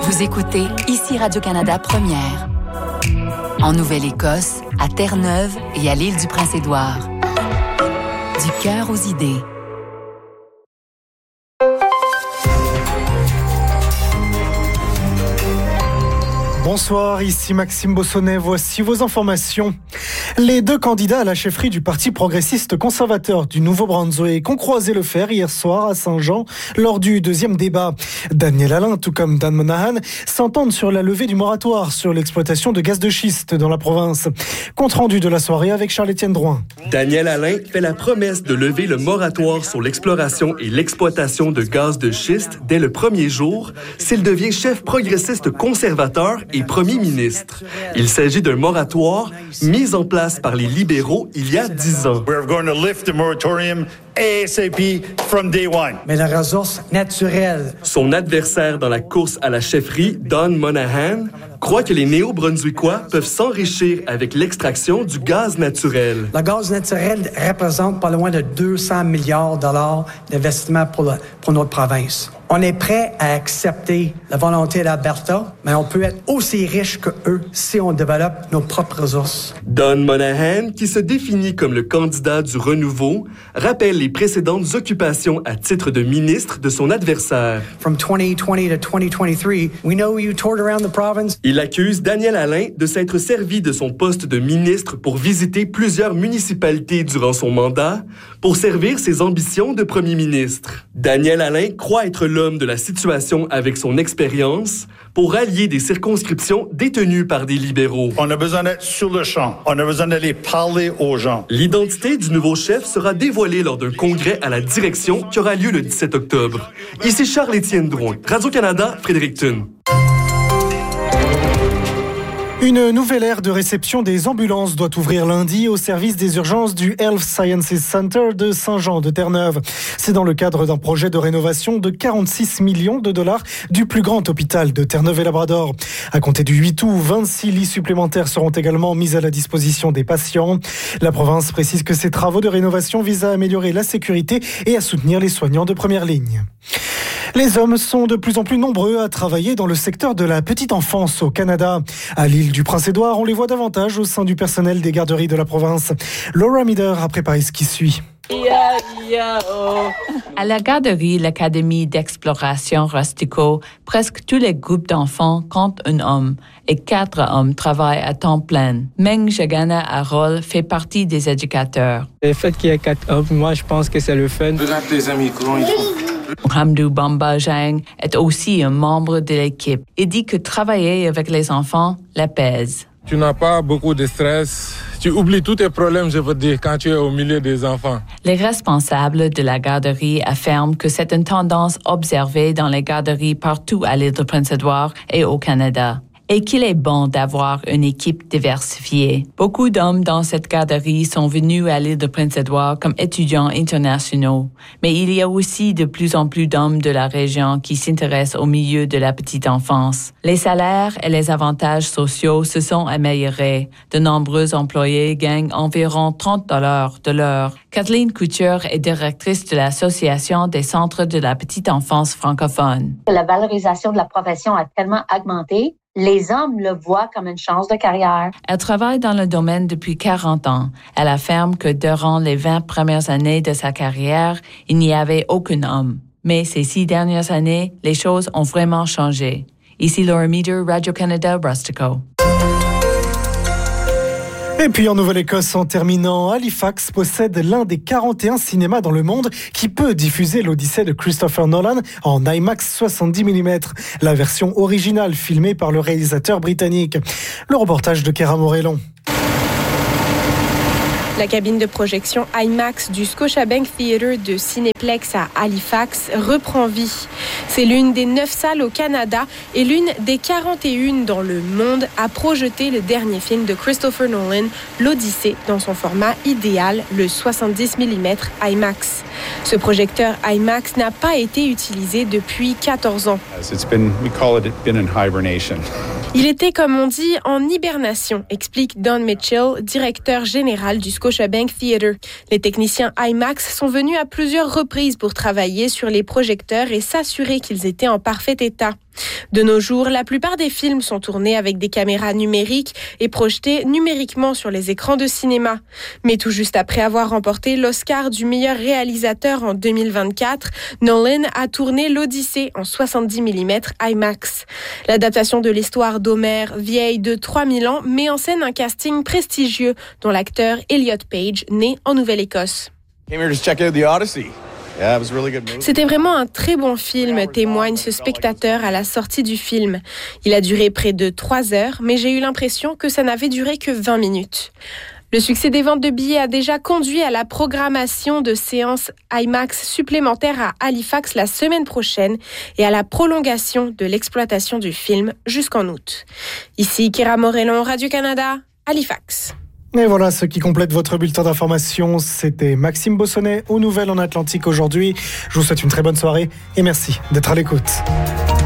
Vous écoutez ici Radio-Canada Première. En Nouvelle-Écosse, à Terre-Neuve et à l'île du Prince-Édouard. Du cœur aux idées. Bonsoir, ici Maxime Bossonnet, voici vos informations. Les deux candidats à la chefferie du Parti progressiste conservateur du Nouveau-Brunswick ont croisé le fer hier soir à Saint-Jean lors du deuxième débat. Daniel Alain, tout comme Dan Monahan, s'entendent sur la levée du moratoire sur l'exploitation de gaz de schiste dans la province. Compte rendu de la soirée avec Charles-Étienne Drouin. Daniel Alain fait la promesse de lever le moratoire sur l'exploration et l'exploitation de gaz de schiste dès le premier jour s'il devient chef progressiste conservateur et premier ministre. Il s'agit d'un moratoire mis en place par les libéraux il y a 10 ans. We're going to lift the moratorium ASAP from day one. Mais la ressource naturelle. Son adversaire dans la course à la chefferie, Don Monahan, croit que les Néo-Brunswickois peuvent s'enrichir avec l'extraction du gaz naturel. Le gaz naturel représente pas loin de 200 milliards de dollars d'investissement pour notre province. On est prêt à accepter la volonté d'Alberta, mais on peut être aussi riche que eux si on développe nos propres ressources. Don Monahan, qui se définit comme le candidat du renouveau, rappelle les précédentes occupations à titre de ministre de son adversaire. From 2020 to 2023, we know you toured around the province. Il accuse Daniel Alain de s'être servi de son poste de ministre pour visiter plusieurs municipalités durant son mandat pour servir ses ambitions de premier ministre. Daniel Alain croit être l'homme de la situation avec son expérience pour rallier des circonscriptions détenues par des libéraux. On a besoin d'être sur le champ. On a besoin d'aller parler aux gens. L'identité du nouveau chef sera dévoilée lors d'un congrès à la direction qui aura lieu le 17 octobre. Ici Charles-Étienne Drouin, Radio-Canada, Fredericton. Une nouvelle aire de réception des ambulances doit ouvrir lundi au service des urgences du Health Sciences Center de Saint-Jean de Terre-Neuve. C'est dans le cadre d'un projet de rénovation de 46 millions de dollars du plus grand hôpital de Terre-Neuve et Labrador. À compter du 8 août, 26 lits supplémentaires seront également mis à la disposition des patients. La province précise que ces travaux de rénovation visent à améliorer la sécurité et à soutenir les soignants de première ligne. Les hommes sont de plus en plus nombreux à travailler dans le secteur de la petite enfance au Canada. À l'île du Prince-Édouard, on les voit davantage au sein du personnel des garderies de la province. Laura Meader a préparé ce qui suit. À la garderie, l'Académie d'exploration Rustico, presque tous les groupes d'enfants comptent un homme et 4 hommes travaillent à temps plein. Meng Jagana Arol fait partie des éducateurs. Le fait qu'il y ait 4 hommes, moi je pense que c'est le fun. Hamdou Bamba Jang est aussi un membre de l'équipe et dit que travailler avec les enfants l'apaise. Tu n'as pas beaucoup de stress. Tu oublies tous tes problèmes, je veux dire, quand tu es au milieu des enfants. Les responsables de la garderie affirment que c'est une tendance observée dans les garderies partout à l'île de Prince-Édouard et au Canada. Et qu'il est bon d'avoir une équipe diversifiée. Beaucoup d'hommes dans cette garderie sont venus à l'île de Prince-Édouard comme étudiants internationaux. Mais il y a aussi de plus en plus d'hommes de la région qui s'intéressent au milieu de la petite enfance. Les salaires et les avantages sociaux se sont améliorés. De nombreux employés gagnent environ 30 $ de l'heure. Kathleen Couture est directrice de l'Association des centres de la petite enfance francophone. La valorisation de la profession a tellement augmenté. Les hommes le voient comme une chance de carrière. Elle travaille dans le domaine depuis 40 ans. Elle affirme que durant les 20 premières années de sa carrière, il n'y avait aucun homme. Mais ces 6 dernières années, les choses ont vraiment changé. Ici Laura Meader, Radio-Canada, Rustico. Et puis en Nouvelle-Écosse, en terminant, Halifax possède l'un des 41 cinémas dans le monde qui peut diffuser l'Odyssée de Christopher Nolan en IMAX 70 mm, la version originale filmée par le réalisateur britannique. Le reportage de Kéra Morellon. La cabine de projection IMAX du Scotiabank Theatre de Cineplex à Halifax reprend vie. C'est l'une des 9 salles au Canada et l'une des 41 dans le monde à projeter le dernier film de Christopher Nolan, l'Odyssée, dans son format idéal, le 70 mm IMAX. Ce projecteur IMAX n'a pas été utilisé depuis 14 ans. Il était, comme on dit, en hibernation, explique Don Mitchell, directeur général du Scotiabank Theatre. Les techniciens IMAX sont venus à plusieurs reprises pour travailler sur les projecteurs et s'assurer qu'ils étaient en parfait état. De nos jours, la plupart des films sont tournés avec des caméras numériques et projetés numériquement sur les écrans de cinéma. Mais tout juste après avoir remporté l'Oscar du meilleur réalisateur en 2024, Nolan a tourné l'Odyssée en 70 mm IMAX. L'adaptation de l'histoire d'Homère, vieille de 3000 ans, met en scène un casting prestigieux dont l'acteur Elliot Page, né en Nouvelle-Écosse. C'était vraiment un très bon film, témoigne ce spectateur à la sortie du film. Il a duré près de 3 heures, mais j'ai eu l'impression que ça n'avait duré que 20 minutes. Le succès des ventes de billets a déjà conduit à la programmation de séances IMAX supplémentaires à Halifax la semaine prochaine et à la prolongation de l'exploitation du film jusqu'en août. Ici, Kira Morellon, Radio-Canada, Halifax. Et voilà ce qui complète votre bulletin d'information. C'était Maxime Bossonnet aux Nouvelles en Atlantique aujourd'hui. Je vous souhaite une très bonne soirée et merci d'être à l'écoute.